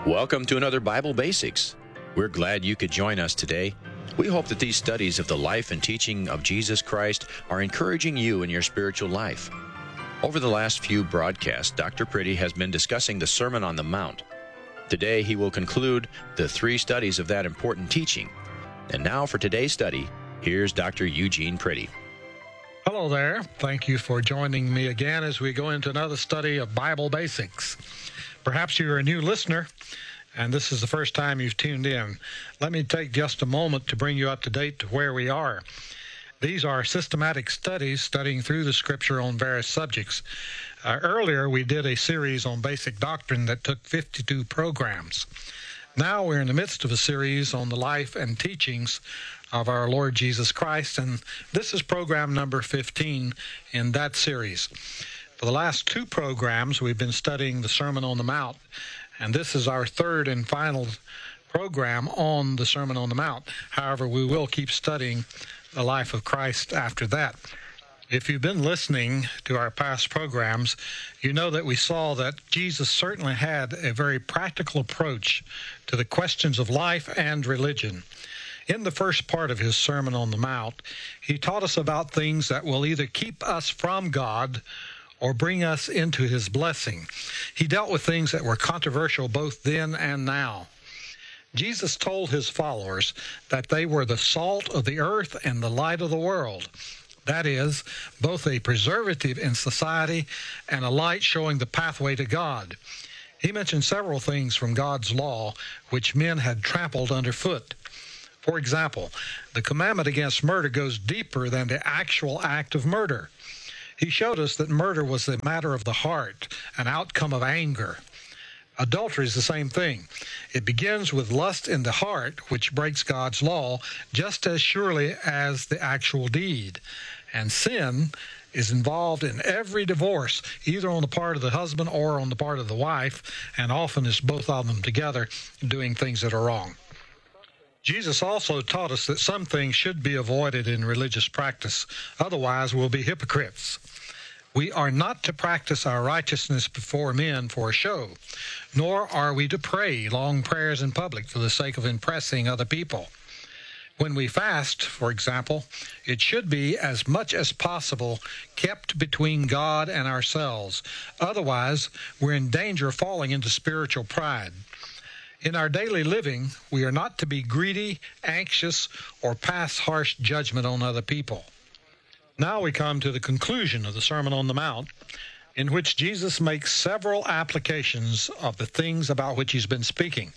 Welcome to another Bible Basics. We're glad you could join us today. We hope that these studies of the life and teaching of Jesus Christ are encouraging you in your spiritual life. Over the last few broadcasts, Dr. Pretty has been discussing the Sermon on the Mount. Today, he will conclude the 3 studies of that important teaching. And now for today's study, here's Dr. Eugene Pretty. Hello there. Thank you for joining me again as we go into another study of Bible Basics. Perhaps you're a new listener, and this is the first time you've tuned in. Let me take just a moment to bring you up to date to where we are. These are systematic studies studying through the Scripture on various subjects. Earlier, we did a series on basic doctrine that took 52 programs. Now we're in the midst of a series on the life and teachings of our Lord Jesus Christ, and this is program number 15 in that series. For the last 2 programs, we've been studying the Sermon on the Mount, and this is our 3rd and final program on the Sermon on the Mount. However, we will keep studying the life of Christ after that. If you've been listening to our past programs, you know that we saw that Jesus certainly had a very practical approach to the questions of life and religion. In the first part of his Sermon on the Mount, he taught us about things that will either keep us from God or bring us into his blessing. He dealt with things that were controversial both then and now. Jesus told his followers that they were the salt of the earth and the light of the world. That is, both a preservative in society and a light showing the pathway to God. He mentioned several things from God's law which men had trampled underfoot. For example, the commandment against murder goes deeper than the actual act of murder. He showed us that murder was a matter of the heart, an outcome of anger. Adultery is the same thing. It begins with lust in the heart, which breaks God's law, just as surely as the actual deed. And sin is involved in every divorce, either on the part of the husband or on the part of the wife, and often it's both of them together doing things that are wrong. Jesus also taught us that some things should be avoided in religious practice, otherwise we'll be hypocrites. We are not to practice our righteousness before men for a show, nor are we to pray long prayers in public for the sake of impressing other people. When we fast, for example, it should be as much as possible kept between God and ourselves. Otherwise, we're in danger of falling into spiritual pride. In our daily living, we are not to be greedy, anxious, or pass harsh judgment on other people. Now we come to the conclusion of the Sermon on the Mount, in which Jesus makes several applications of the things about which he's been speaking.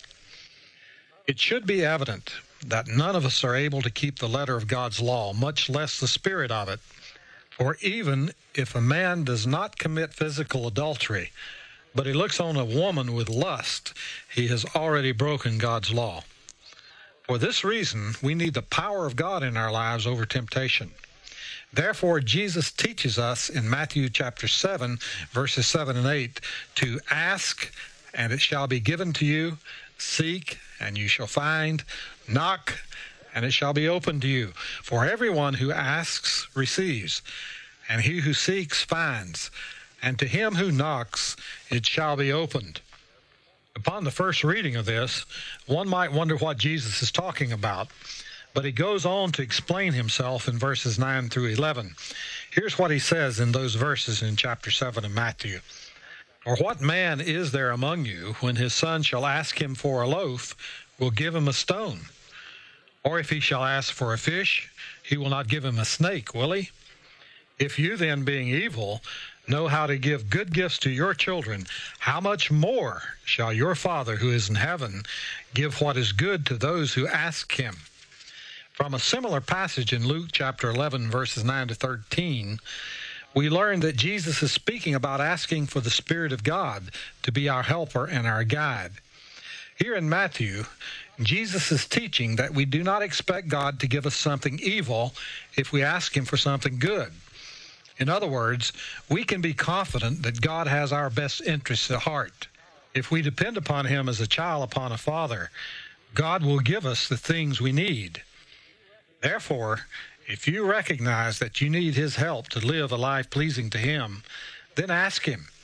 It should be evident that none of us are able to keep the letter of God's law, much less the spirit of it. For even if a man does not commit physical adultery, but he looks on a woman with lust, he has already broken God's law. For this reason, we need the power of God in our lives over temptation. Therefore, Jesus teaches us in Matthew chapter 7, verses 7 and 8, to ask, and it shall be given to you, seek, and you shall find, knock, and it shall be opened to you. For everyone who asks receives, and he who seeks finds, and to him who knocks it shall be opened. Upon the first reading of this, one might wonder what Jesus is talking about, but he goes on to explain himself in verses 9 through 11. Here's what he says in those verses in chapter 7 of Matthew. Or what man is there among you, when his son shall ask him for a loaf, will give him a stone? Or if he shall ask for a fish, he will not give him a snake, will he? If you then, being evil, know how to give good gifts to your children, how much more shall your Father who is in heaven give what is good to those who ask him? From a similar passage in Luke chapter 11, verses 9 to 13, we learn that Jesus is speaking about asking for the Spirit of God to be our helper and our guide. Here in Matthew, Jesus is teaching that we do not expect God to give us something evil if we ask him for something good. In other words, we can be confident that God has our best interests at heart. If we depend upon him as a child upon a father, God will give us the things we need. Therefore, if you recognize that you need his help to live a life pleasing to him, then ask him.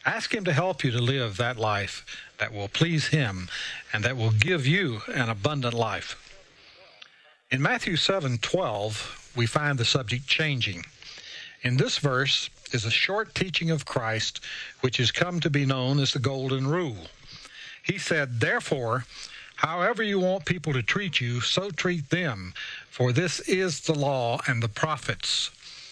Ask Him to help you to live that life that will please Him and that will give you an abundant life. In Matthew 7:12, we find the subject changing. In this verse is a short teaching of Christ, which has come to be known as the Golden Rule. He said, "Therefore, however you want people to treat you, so treat them, for this is the law and the prophets."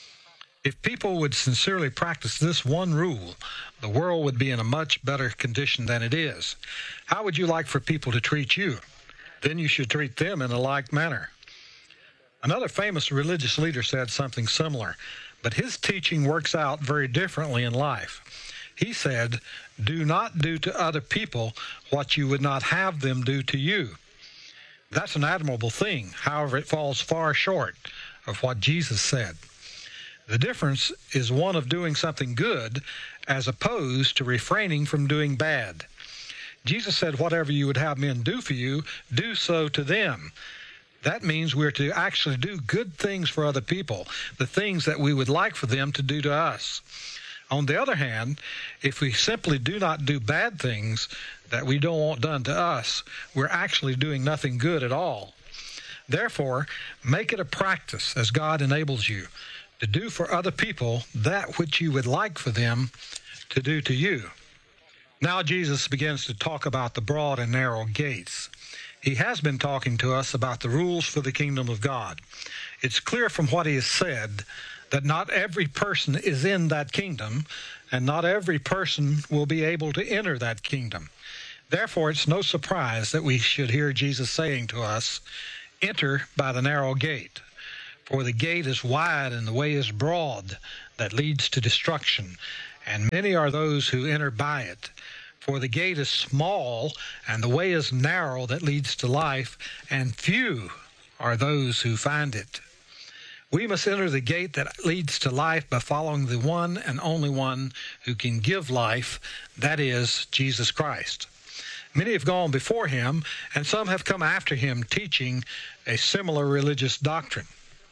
If people would sincerely practice this one rule, the world would be in a much better condition than it is. How would you like for people to treat you? Then you should treat them in a like manner. Another famous religious leader said something similar, but his teaching works out very differently in life. He said, "Do not do to other people what you would not have them do to you." That's an admirable thing. However, it falls far short of what Jesus said. The difference is one of doing something good as opposed to refraining from doing bad. Jesus said, "Whatever you would have men do for you, do so to them." That means we're to actually do good things for other people, the things that we would like for them to do to us. On the other hand, if we simply do not do bad things that we don't want done to us, we're actually doing nothing good at all. Therefore, make it a practice as God enables you to do for other people that which you would like for them to do to you. Now Jesus begins to talk about the broad and narrow gates. He has been talking to us about the rules for the kingdom of God. It's clear from what he has said that not every person is in that kingdom, and not every person will be able to enter that kingdom. Therefore, it's no surprise that we should hear Jesus saying to us, "Enter by the narrow gate, for the gate is wide and the way is broad that leads to destruction, and many are those who enter by it. For the gate is small, and the way is narrow that leads to life, and few are those who find it." We must enter the gate that leads to life by following the one and only one who can give life, that is, Jesus Christ. Many have gone before him, and some have come after him teaching a similar religious doctrine.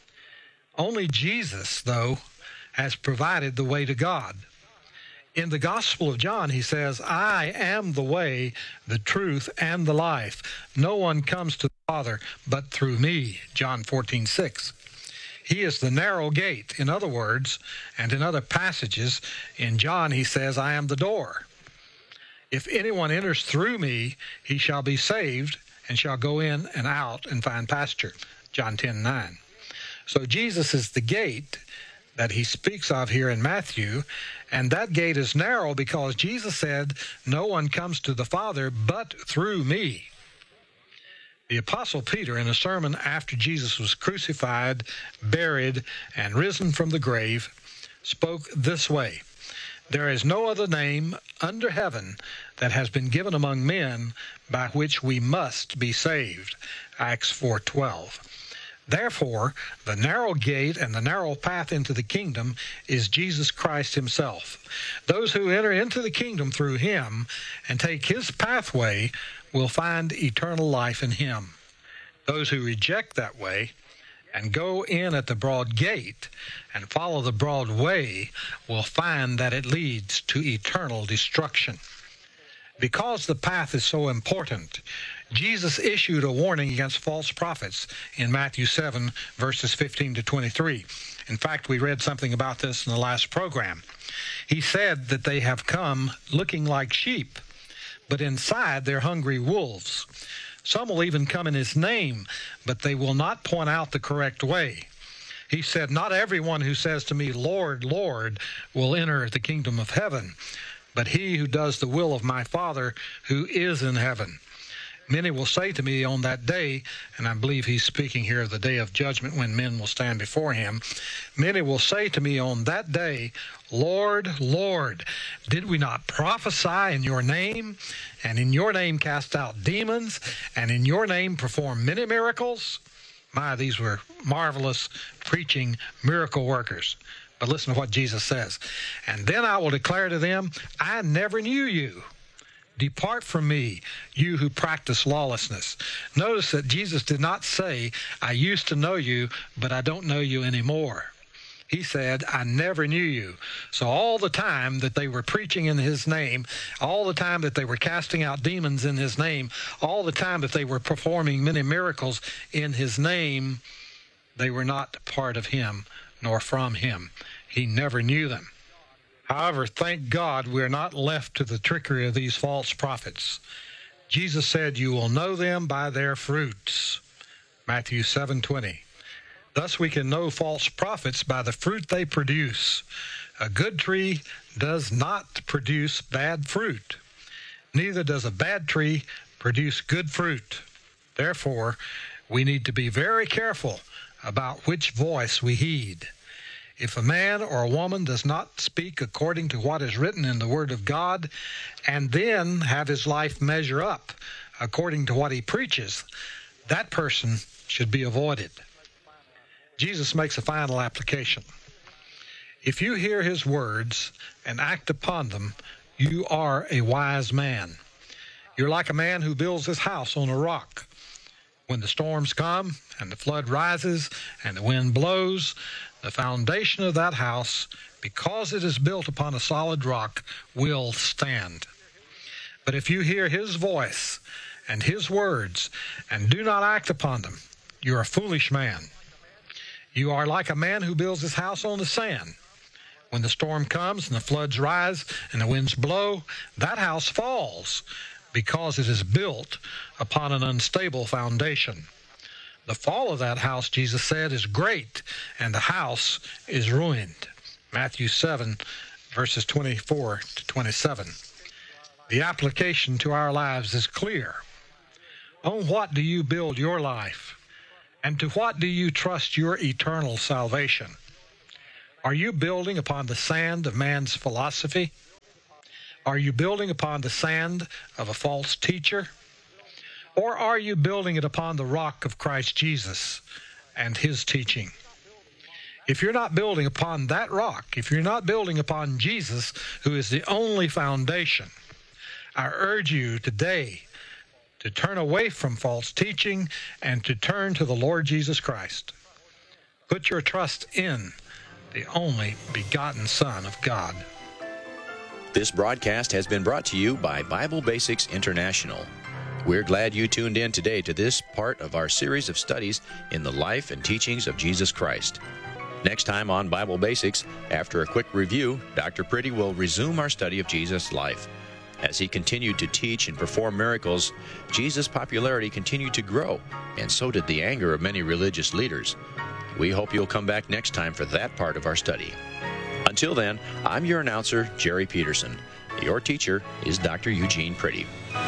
Only Jesus, though, has provided the way to God. In the Gospel of John, he says, "I am the way, the truth, and the life. No one comes to the Father but through me," John 14:6. He is the narrow gate, in other words, and in other passages. In John, he says, "I am the door. If anyone enters through me, he shall be saved, and shall go in and out and find pasture," John 10:9. So Jesus is the gate that he speaks of here in Matthew, and that gate is narrow because Jesus said, "No one comes to the Father but through me." The Apostle Peter, in a sermon after Jesus was crucified, buried, and risen from the grave, spoke this way, "There is no other name under heaven that has been given among men by which we must be saved," Acts 4:12. Therefore, the narrow gate and the narrow path into the kingdom is Jesus Christ himself. Those who enter into the kingdom through him and take his pathway will find eternal life in him. Those who reject that way and go in at the broad gate and follow the broad way will find that it leads to eternal destruction. Because the path is so important, Jesus issued a warning against false prophets in Matthew 7, verses 15 to 23. In fact, we read something about this in the last program. He said that they have come looking like sheep, but inside they're hungry wolves. Some will even come in his name, but they will not point out the correct way. He said, "Not everyone who says to me, 'Lord, Lord,' will enter the kingdom of heaven, but he who does the will of my Father who is in heaven. Many will say to me on that day," and I believe he's speaking here of the day of judgment when men will stand before him, "Many will say to me on that day, 'Lord, Lord, did we not prophesy in your name, and in your name cast out demons, and in your name perform many miracles?'" My, these were marvelous preaching miracle workers. But listen to what Jesus says. "And then I will declare to them, 'I never knew you. Depart from me, you who practice lawlessness.'" Notice that Jesus did not say, "I used to know you, but I don't know you anymore." He said, I never knew you. So all the time that they were preaching in his name, all the time that they were casting out demons in his name, all the time that they were performing many miracles in his name, they were not part of him nor from him. He never knew them. However, thank God we're not left to the trickery of these false prophets. Jesus said, you will know them by their fruits. Matthew 7:20. Thus we can know false prophets by the fruit they produce. A good tree does not produce bad fruit. Neither does a bad tree produce good fruit. Therefore, we need to be very careful about which voice we heed. If a man or a woman does not speak according to what is written in the Word of God, and then have his life measure up according to what he preaches, that person should be avoided. Jesus makes a final application. If you hear his words and act upon them, you are a wise man. You're like a man who builds his house on a rock. When the storms come and the flood rises and the wind blows, the foundation of that house, because it is built upon a solid rock, will stand. But if you hear his voice and his words and do not act upon them, you're a foolish man. You are like a man who builds his house on the sand. When the storm comes and the floods rise and the winds blow, that house falls because it is built upon an unstable foundation. The fall of that house, Jesus said, is great, and the house is ruined. Matthew 7, verses 24 to 27. The application to our lives is clear. On what do you build your life? And to what do you trust your eternal salvation? Are you building upon the sand of man's philosophy? Are you building upon the sand of a false teacher? Or are you building it upon the rock of Christ Jesus and his teaching? If you're not building upon that rock, if you're not building upon Jesus, who is the only foundation, I urge you today to turn away from false teaching and to turn to the Lord Jesus Christ. Put your trust in the only begotten Son of God. This broadcast has been brought to you by Bible Basics International. We're glad you tuned in today to this part of our series of studies in the life and teachings of Jesus Christ. Next time on Bible Basics, after a quick review, Dr. Pretty will resume our study of Jesus' life. As he continued to teach and perform miracles, Jesus' popularity continued to grow, and so did the anger of many religious leaders. We hope you'll come back next time for that part of our study. Until then, I'm your announcer, Jerry Peterson. Your teacher is Dr. Eugene Pretty.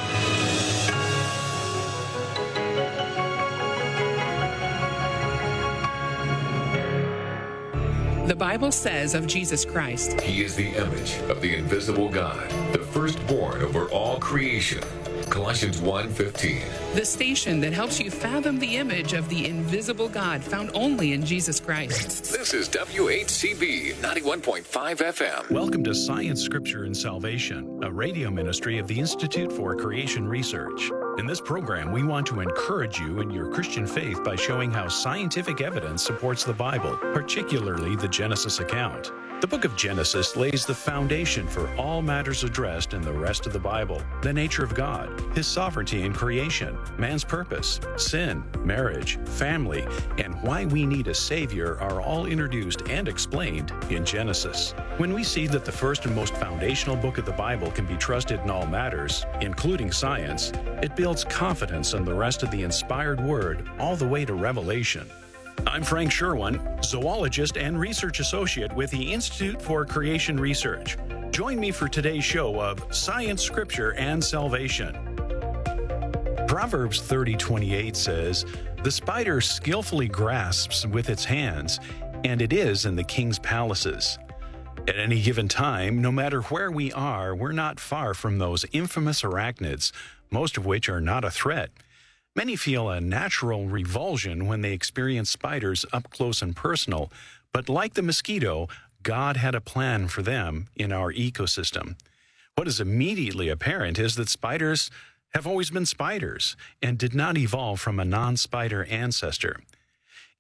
The Bible says of Jesus Christ, He is the image of the invisible God, the firstborn over all creation. Colossians 1:15. the station that helps you fathom the image of the invisible God found only in Jesus Christ. This is WHCB 91.5 FM. Welcome to Science, Scripture, and Salvation, a radio ministry of the Institute for Creation Research. In this program, we want to encourage you in your Christian faith by showing how scientific evidence supports the Bible, particularly the Genesis account. The book of Genesis lays the foundation for all matters addressed in the rest of the Bible: the nature of God, His sovereignty in creation, man's purpose, sin, marriage, family, and why we need a Savior are all introduced and explained in Genesis. When we see that the first and most foundational book of the Bible can be trusted in all matters, including science, it builds confidence in the rest of the inspired Word all the way to Revelation. I'm Frank Sherwin, zoologist and research associate with the Institute for Creation Research. Join me for today's show of Science, Scripture, and Salvation. Proverbs 30:28 says, "The spider skillfully grasps with its hands, and it is in the king's palaces." At any given time, no matter where we are, we're not far from those infamous arachnids, most of which are not a threat. Many feel a natural revulsion when they experience spiders up close and personal, but like the mosquito, God had a plan for them in our ecosystem. What is immediately apparent is that spiders have always been spiders and did not evolve from a non-spider ancestor.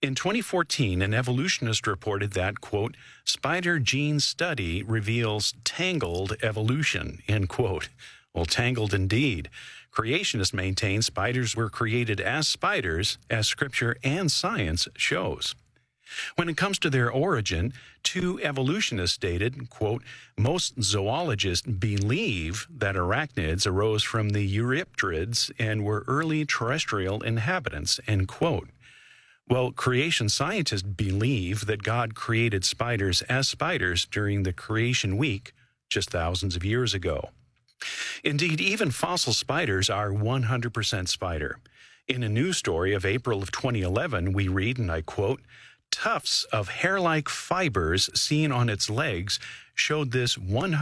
In 2014, an evolutionist reported that, quote, spider gene study reveals tangled evolution, end quote. Well, tangled indeed. Creationists maintain spiders were created as spiders, as Scripture and science shows. When it comes to their origin, two evolutionists stated, quote, most zoologists believe that arachnids arose from the Eurypterids and were early terrestrial inhabitants, end quote. Well, creation scientists believe that God created spiders as spiders during the creation week just thousands of years ago. Indeed, even fossil spiders are 100% spider. In a news story of April of 2011, we read, and I quote, tufts of hair-like fibers seen on its legs showed this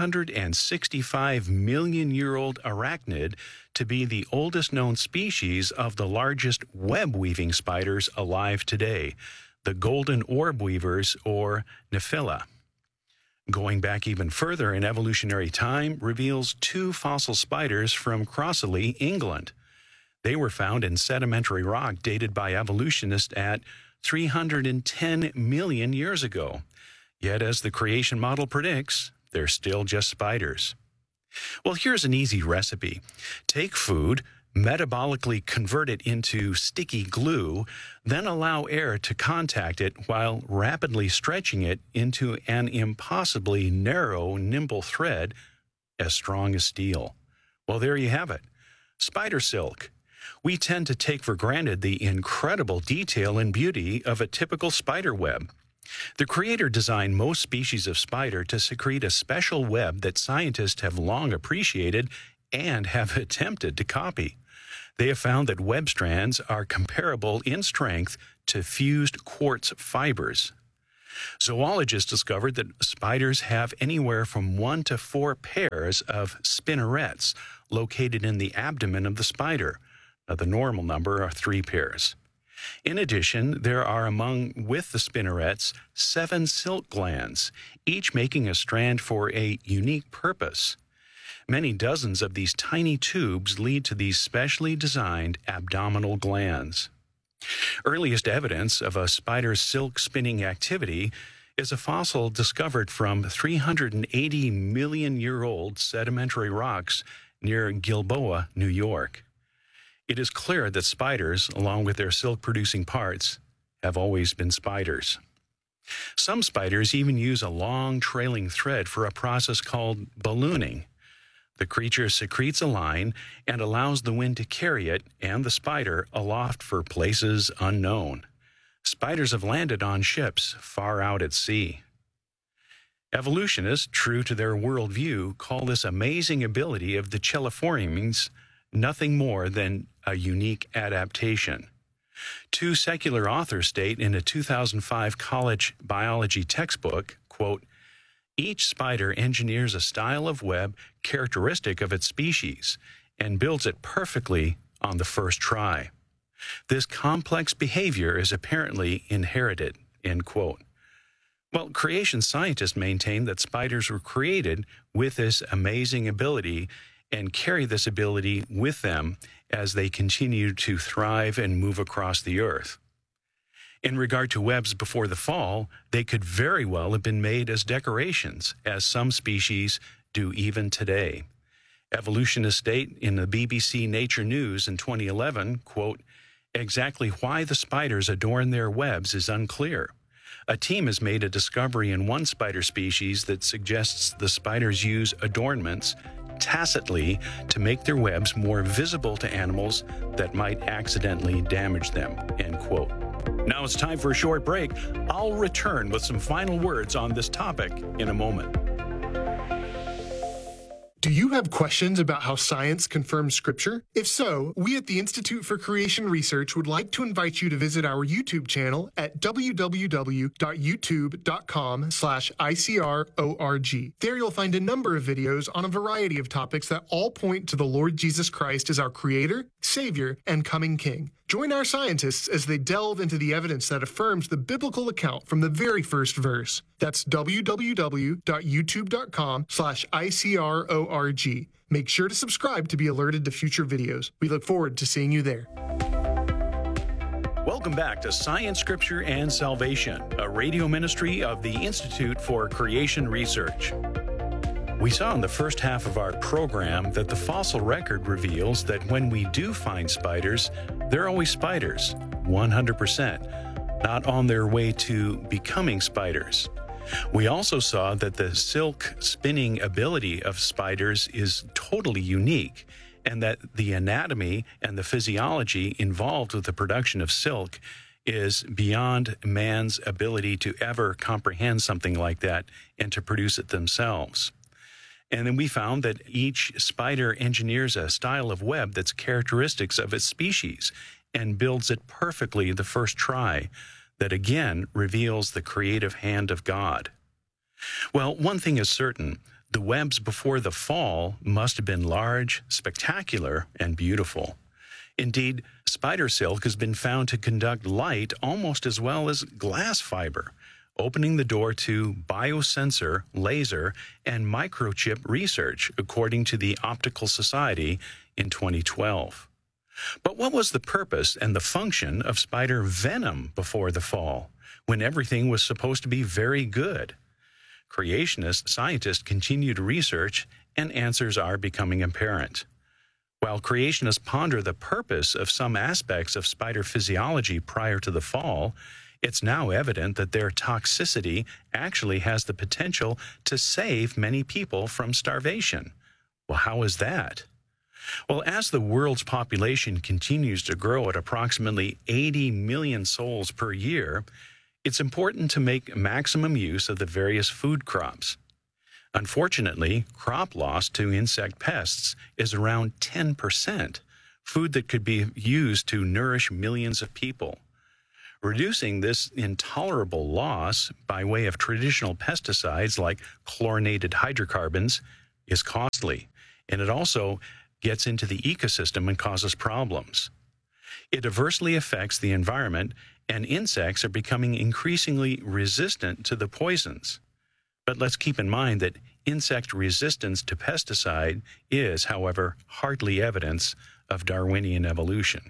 165-million-year-old arachnid to be the oldest known species of the largest web-weaving spiders alive today, the golden orb weavers, or Nephila. Going back even further in evolutionary time reveals two fossil spiders from Crossley, England. They were found in sedimentary rock dated by evolutionists at 310 million years ago. Yet, as the creation model predicts, they're still just spiders. Well, here's an easy recipe. Take food, metabolically convert it into sticky glue, then allow air to contact it while rapidly stretching it into an impossibly narrow, nimble thread as strong as steel. Well, there you have it. Spider silk. We tend to take for granted the incredible detail and beauty of a typical spider web. The Creator designed most species of spider to secrete a special web that scientists have long appreciated and have attempted to copy. They have found that web strands are comparable in strength to fused quartz fibers. Zoologists discovered that spiders have anywhere from 1 to 4 pairs of spinnerets located in the abdomen of the spider. Now, the normal number are 3 pairs. In addition, there are with the spinnerets 7 silk glands, each making a strand for a unique purpose. Many dozens of these tiny tubes lead to these specially designed abdominal glands. Earliest evidence of a spider's silk spinning activity is a fossil discovered from 380-million-year-old sedimentary rocks near Gilboa, New York. It is clear that spiders, along with their silk-producing parts, have always been spiders. Some spiders even use a long trailing thread for a process called ballooning. The creature secretes a line and allows the wind to carry it and the spider aloft for places unknown. Spiders have landed on ships far out at sea. Evolutionists, true to their worldview, call this amazing ability of the Cheliforians nothing more than a unique adaptation. 2 secular authors state in a 2005 college biology textbook, quote, each spider engineers a style of web characteristic of its species and builds it perfectly on the first try. This complex behavior is apparently inherited, end quote. Well, creation scientists maintain that spiders were created with this amazing ability and carry this ability with them as they continue to thrive and move across the earth. In regard to webs before the fall, they could very well have been made as decorations, as some species do even today. Evolutionists state in the BBC Nature News in 2011, quote, exactly why the spiders adorn their webs is unclear. A team has made a discovery in one spider species that suggests the spiders use adornments tacitly to make their webs more visible to animals that might accidentally damage them, end quote. Now it's time for a short break. I'll return with some final words on this topic in a moment. Do you have questions about how science confirms Scripture? If so, we at the Institute for Creation Research would like to invite you to visit our YouTube channel at www.youtube.com/ICRORG. There you'll find a number of videos on a variety of topics that all point to the Lord Jesus Christ as our Creator, Savior, and coming King. Join our scientists as they delve into the evidence that affirms the biblical account from the very first verse. That's www.youtube.com/ICRORG. Make sure to subscribe to be alerted to future videos. We look forward to seeing you there. Welcome Welcome back to Science, Scripture, and Salvation, a radio ministry of the Institute for Creation Research. We saw in the first half of our program that the fossil record reveals that when we do find spiders, they're always spiders, 100%, not on their way to becoming spiders. We also saw that the silk spinning ability of spiders is totally unique, and that the anatomy and the physiology involved with the production of silk is beyond man's ability to ever comprehend something like that and to produce it themselves. And then we found that each spider engineers a style of web that's characteristics of its species and builds it perfectly the first try, that again reveals the creative hand of God. Well, one thing is certain. The webs before the fall must have been large, spectacular, and beautiful. Indeed, spider silk has been found to conduct light almost as well as glass fiber, opening the door to biosensor, laser, and microchip research, according to the Optical Society in 2012. But what was the purpose and the function of spider venom before the fall, when everything was supposed to be very good? Creationist scientists continue to research, and answers are becoming apparent. While creationists ponder the purpose of some aspects of spider physiology prior to the fall, it's now evident that their toxicity actually has the potential to save many people from starvation. Well, how is that? Well, as the world's population continues to grow at approximately 80 million souls per year, it's important to make maximum use of the various food crops. Unfortunately, crop loss to insect pests is around 10%, food that could be used to nourish millions of people. Reducing this intolerable loss by way of traditional pesticides like chlorinated hydrocarbons is costly, and it also gets into the ecosystem and causes problems. It adversely affects the environment, and insects are becoming increasingly resistant to the poisons. But let's keep in mind that insect resistance to pesticide is, however, hardly evidence of Darwinian evolution.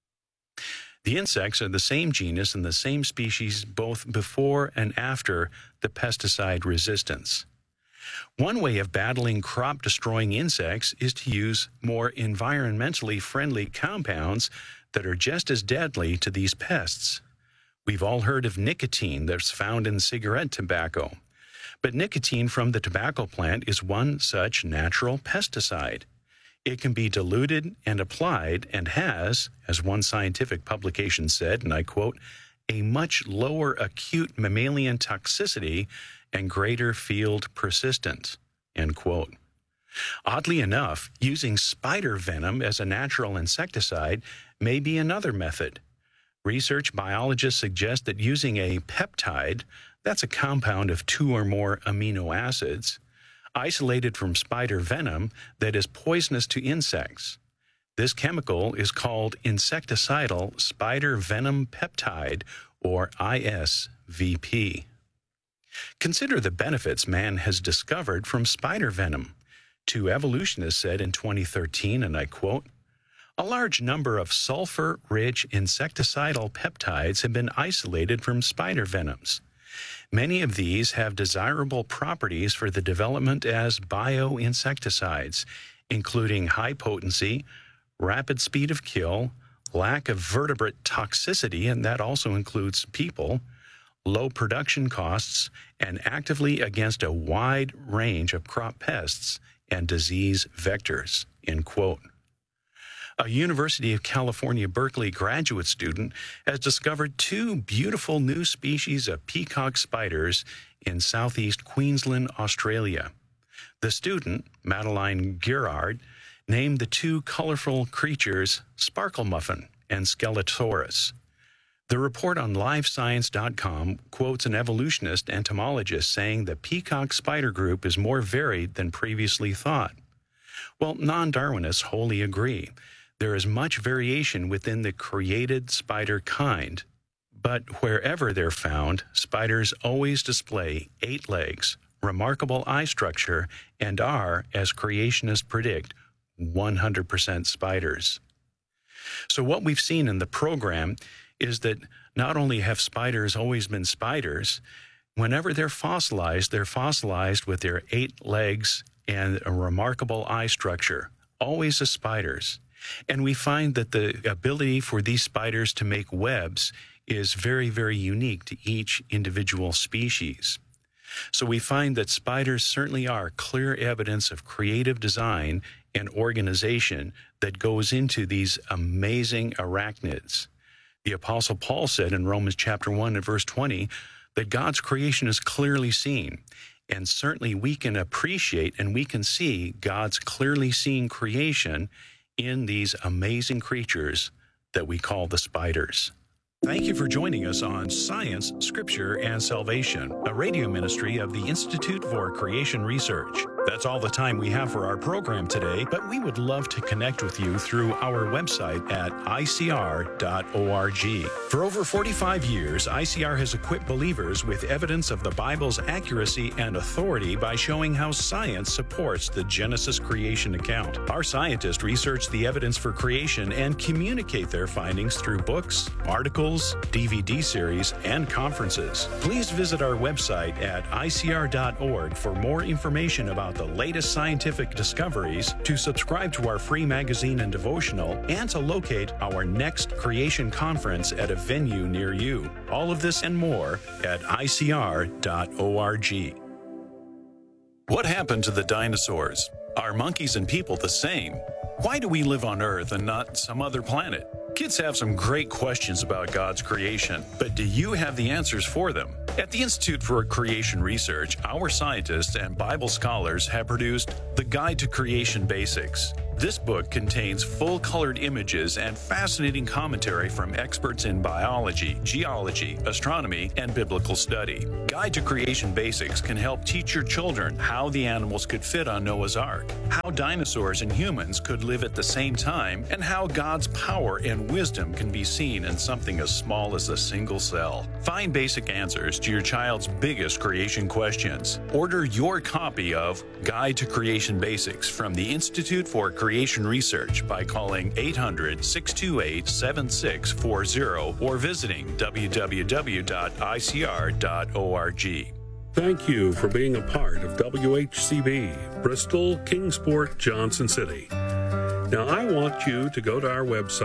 The insects are the same genus and the same species both before and after the pesticide resistance. One way of battling crop-destroying insects is to use more environmentally friendly compounds that are just as deadly to these pests. We've all heard of nicotine that's found in cigarette tobacco. But nicotine from the tobacco plant is one such natural pesticide. It can be diluted and applied and has, as one scientific publication said, and I quote, a much lower acute mammalian toxicity and greater field persistence, end quote. Oddly enough, using spider venom as a natural insecticide may be another method. Research biologists suggest that using a peptide, that's a compound of 2 or more amino acids, isolated from spider venom that is poisonous to insects. This chemical is called insecticidal spider venom peptide, or ISVP. Consider the benefits man has discovered from spider venom. 2 evolutionists said in 2013, and I quote, "A large number of sulfur-rich insecticidal peptides have been isolated from spider venoms. Many of these have desirable properties for the development as bioinsecticides, including high potency, rapid speed of kill, lack of vertebrate toxicity, and that also includes people, low production costs, and actively against a wide range of crop pests and disease vectors," end quote. A University of California, Berkeley graduate student has discovered 2 beautiful new species of peacock spiders in southeast Queensland, Australia. The student, Madeline Girard, named the 2 colorful creatures Sparkle Muffin and Skeletosaurus. The report on LiveScience.com quotes an evolutionist entomologist saying the peacock spider group is more varied than previously thought. Well, non-Darwinists wholly agree. There is much variation within the created spider kind, but wherever they're found, spiders always display 8 legs, remarkable eye structure, and are, as creationists predict, 100% spiders. So what we've seen in the program is that not only have spiders always been spiders, whenever they're fossilized with their 8 legs and a remarkable eye structure, always as spiders. And we find that the ability for these spiders to make webs is very, very unique to each individual species. So we find that spiders certainly are clear evidence of creative design and organization that goes into these amazing arachnids. The Apostle Paul said in Romans chapter 1 and verse 20 that God's creation is clearly seen. And certainly we can appreciate and we can see God's clearly seen creation in these amazing creatures that we call the spiders. Thank you for joining us on Science, Scripture, and Salvation, a radio ministry of the Institute for Creation Research. That's all the time we have for our program today, but we would love to connect with you through our website at icr.org. For over 45 years, ICR has equipped believers with evidence of the Bible's accuracy and authority by showing how science supports the Genesis creation account. Our scientists research the evidence for creation and communicate their findings through books, articles, DVD series, and conferences. Please visit our website at icr.org for more information about the latest scientific discoveries, to subscribe to our free magazine and devotional, and to locate our next creation conference at a venue near you. All of this and more at icr.org. What happened to the dinosaurs? Are monkeys and people the same? Why do we live on Earth and not some other planet? Kids have some great questions about God's creation, but do you have the answers for them? At the Institute for Creation Research, our scientists and Bible scholars have produced The Guide to Creation Basics. This book contains full-colored images and fascinating commentary from experts in biology, geology, astronomy, and biblical study. Guide to Creation Basics can help teach your children how the animals could fit on Noah's Ark, how dinosaurs and humans could live at the same time, and how God's power and wisdom can be seen in something as small as a single cell. Find basic answers to your child's biggest creation questions. Order your copy of Guide to Creation Basics from the Institute for Creation Research by calling 800-628-7640 or visiting www.icr.org. Thank you for being a part of WHCB, Bristol, Kingsport, Johnson City. Now, I want you to go to our website